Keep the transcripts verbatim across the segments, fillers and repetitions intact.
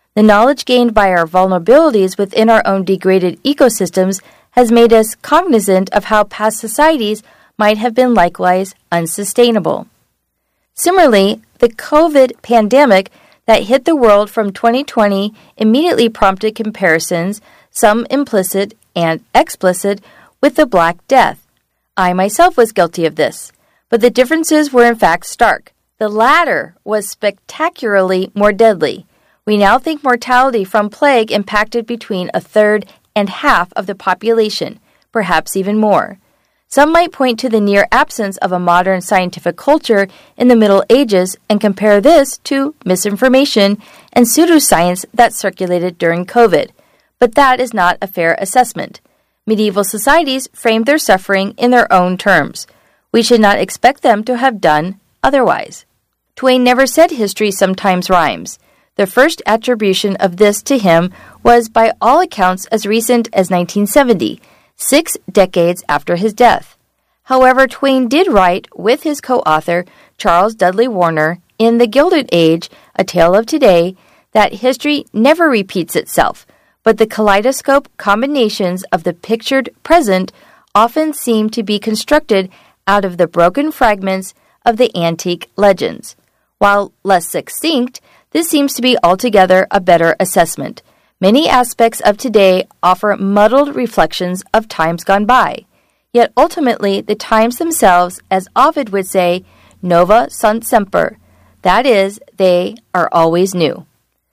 The knowledge gained by our vulnerabilities within our own degraded ecosystems has made us cognizant of how past societies might have been likewise unsustainable. Similarly, the COVID pandemic that hit the world from twenty twenty immediately prompted comparisons, some implicit and explicit, with the Black Death. I myself was guilty of this, but the differences were in fact stark. The latter was spectacularly more deadly. We now think mortality from plague impacted between a third and half of the population, perhaps even more. Some might point to the near absence of a modern scientific culture in the Middle Ages and compare this to misinformation and pseudoscience that circulated during COVID. But that is not a fair assessment. Medieval societies framed their suffering in their own terms. We should not expect them to have done otherwise. Twain never said history sometimes rhymes. The first attribution of this to him was by all accounts as recent as nineteen seventy, six decades after his death. However, Twain did write with his co-author, Charles Dudley Warner, in The Gilded Age, A Tale of Today, that history never repeats itself, but the kaleidoscope combinations of the pictured present often seem to be constructed out of the broken fragments of the antique legends. While less succinct, this seems to be altogether a better assessment. Many aspects of today offer muddled reflections of times gone by. Yet ultimately, the times themselves, as Ovid would say, nova sunt semper. That is, they are always new.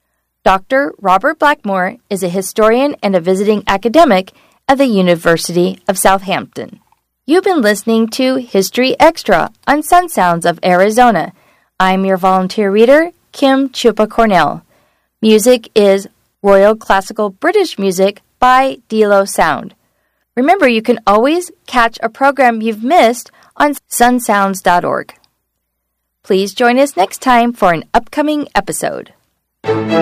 Doctor Robert Blackmore is a historian and a visiting academic at the University of Southampton. You've been listening to History Extra on Sun Sounds of Arizona. I'm your volunteer reader, Kim Chupa Cornell. Music is Royal Classical British Music by Delo Sound. Remember, you can always catch a program you've missed on sun sounds dot org. Please join us next time for an upcoming episode.